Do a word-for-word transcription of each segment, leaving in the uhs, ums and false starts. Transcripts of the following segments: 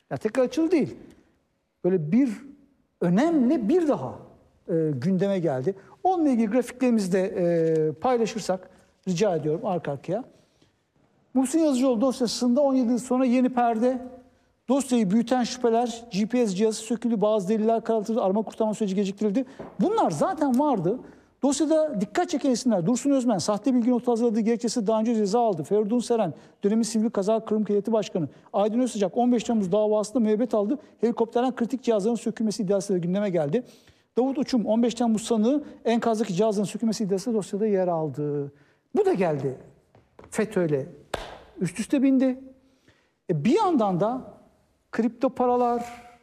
Ya tekrar açılı değil. Böyle bir önemli bir daha e, gündeme geldi. Onunla ilgili grafiklerimizi de e, paylaşırsak rica ediyorum arka arkaya. Muhsin Yazıcıoğlu dosyasında on yedi yıl sonra yeni perde. Dosyayı büyüten şüpheler, G P S cihazı söküldü, bazı deliller karartıldı, arama kurtarma süreci geciktirildi. Bunlar zaten vardı. Dosyada dikkat çeken isimler Dursun Özmen, sahte bilgi notu hazırladığı gerekçesi daha önce ceza aldı. Feridun Seren, dönemin Sivil Kaza Kırım Heyeti Başkanı. Aydın Özsıcak, on beş Temmuz davasında müebbet aldı. Helikopterden kritik cihazların sökülmesi iddiasıyla gündeme geldi. Davut Uçum, on beş Temmuz sanığı enkazdaki cihazların sökülmesi iddiası dosyada yer aldı. Bu da geldi. FETÖ'yle üst üste bindi. E bir yandan da kripto paralar,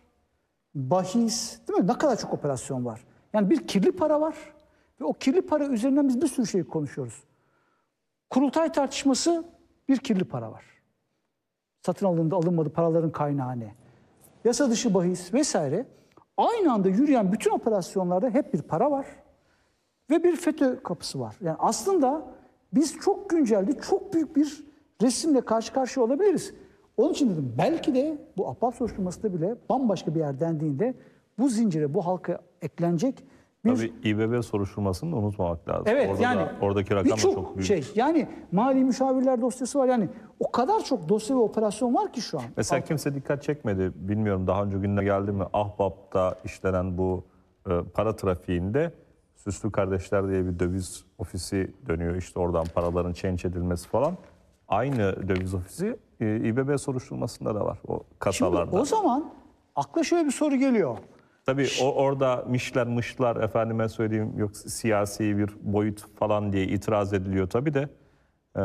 bahis, değil mi? Ne kadar çok operasyon var. Yani bir kirli para var ve o kirli para üzerinden biz bir sürü şey konuşuyoruz. Kurultay tartışması, bir kirli para var. Satın alındı, alınmadı, paraların kaynağı ne? Yasa dışı bahis vesaire. Aynı anda yürüyen bütün operasyonlarda hep bir para var ve bir FETÖ kapısı var. Yani aslında biz çok güncelde çok büyük bir resimle karşı karşıya olabiliriz. Onun için dedim belki de bu ahbap soruşturmasında bile bambaşka bir yer dendiğinde bu zincire, bu halka eklenecek bir... Tabii İBB soruşturmasını da unutmamak lazım. Evet, Orada yani da, oradaki rakam da çok çok büyük. şey. Yani mali müşavirler dosyası var. Yani o kadar çok dosya ve operasyon var ki şu an. Mesela kimse dikkat çekmedi. Bilmiyorum daha önce gündeme geldi mi? Ahbap'ta işlenen bu e, para trafiğinde Süslü Kardeşler diye bir döviz ofisi dönüyor. İşte oradan paraların change edilmesi falan. Aynı döviz ofisi e, İBB soruşturmasında da var o kasalarda. Şimdi o zaman akla şöyle bir soru geliyor. Tabii o, orada mişler mışlar efendime söyleyeyim yok siyasi bir boyut falan diye itiraz ediliyor tabii de. Ee,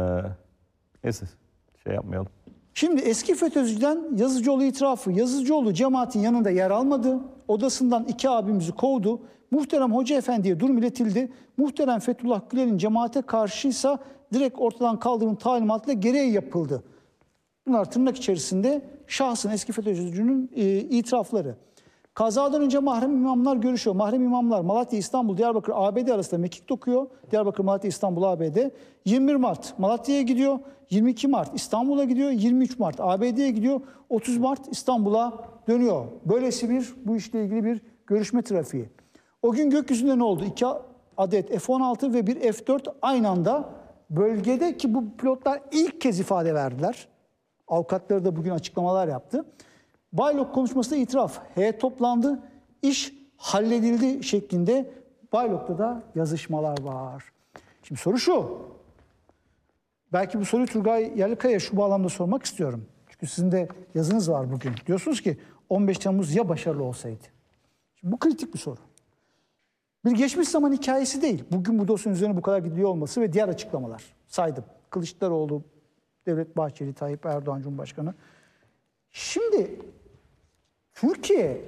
neyse şey yapmayalım. Şimdi eski FETÖ'cüden Yazıcıoğlu itirafı. Yazıcıoğlu cemaatin yanında yer almadı. Odasından iki abimizi kovdu. Muhterem Hoca Efendi'ye durum iletildi. Muhterem Fethullah Gülen'in cemaate karşıysa direkt ortadan kaldırım talimatıyla gereği yapıldı. Bunlar tırnak içerisinde şahsın eski FETÖ'cünün e, itirafları. Kazadan önce mahrem imamlar görüşüyor. Mahrem imamlar Malatya, İstanbul, Diyarbakır, A B D arasında mekik dokuyor. Diyarbakır, Malatya, İstanbul, A B D. yirmi bir Mart Malatya'ya gidiyor. yirmi iki Mart İstanbul'a gidiyor. yirmi üç Mart A B D'ye gidiyor. otuz Mart İstanbul'a dönüyor. Böylesi bir bu işle ilgili bir görüşme trafiği. O gün gökyüzünde ne oldu? İki adet F on altı ve bir F dört aynı anda bölgede ki bu pilotlar ilk kez ifade verdiler. Avukatları da bugün açıklamalar yaptı. Baylok konuşmasında itiraf. Heyet toplandı, iş halledildi şeklinde Baylok'ta da yazışmalar var. Şimdi soru şu. Belki bu soruyu Turgay Yerlikaya'ya şu bağlamda sormak istiyorum. Çünkü sizin de yazınız var bugün. Diyorsunuz ki on beş Temmuz ya başarılı olsaydı. Şimdi bu kritik bir soru. Bir geçmiş zaman hikayesi değil. Bugün bu dosyanın üzerine bu kadar gidiyor olması ve diğer açıklamalar. Saydım. Kılıçdaroğlu, Devlet Bahçeli, Tayyip Erdoğan Cumhurbaşkanı. Şimdi Türkiye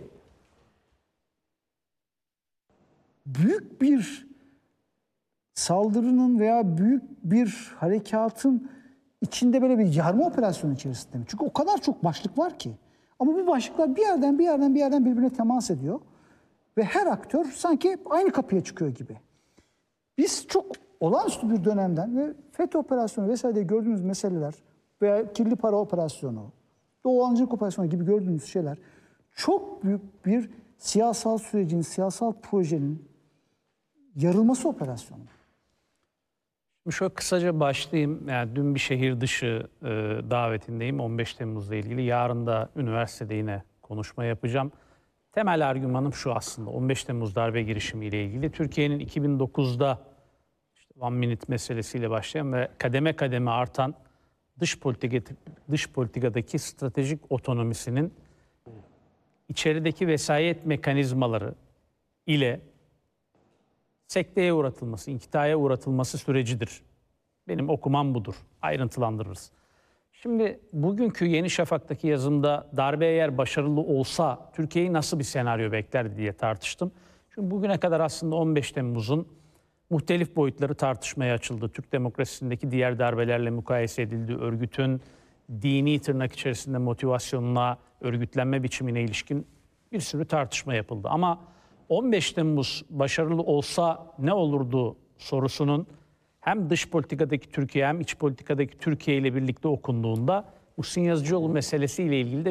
büyük bir saldırının veya büyük bir harekatın içinde böyle bir yarma operasyonu içerisinde mi? Çünkü o kadar çok başlık var ki. Ama bu başlıklar bir yerden bir yerden bir yerden birbirine temas ediyor. Ve her aktör sanki aynı kapıya çıkıyor gibi. Biz çok olağanüstü bir dönemden ve FETÖ operasyonu vesaire gördüğümüz meseleler veya kirli para operasyonu, Doğu Ancak operasyonu gibi gördüğümüz şeyler çok büyük bir siyasal sürecin, siyasal projenin yarılması operasyonu. Şöyle kısaca başlayayım. Yani dün bir şehir dışı e, davetindeyim on beş Temmuz'la ilgili. Yarın da üniversitede yine konuşma yapacağım. Temel argümanım şu aslında on beş Temmuz darbe girişimiyle ilgili. Türkiye'nin iki bin dokuzda işte One Minute meselesiyle başlayan ve kademe kademe artan dış politika, dış politikadaki stratejik otonomisinin içerideki vesayet mekanizmaları ile sekteye uğratılması, inkitaya uğratılması sürecidir. Benim okumam budur. Ayrıntılandırırız. Şimdi bugünkü Yeni Şafak'taki yazımda darbe eğer başarılı olsa Türkiye'yi nasıl bir senaryo beklerdi diye tartıştım. Çünkü bugüne kadar aslında on beş Temmuz'un muhtelif boyutları tartışmaya açıldı. Türk demokrasisindeki diğer darbelerle mukayese edildi. Örgütün dini tırnak içerisinde motivasyonuna, örgütlenme biçimine ilişkin bir sürü tartışma yapıldı. Ama on beş Temmuz başarılı olsa ne olurdu sorusunun hem dış politikadaki Türkiye hem iç politikadaki Türkiye ile birlikte okunduğunda Muhsin Yazıcıoğlu meselesiyle ilgili de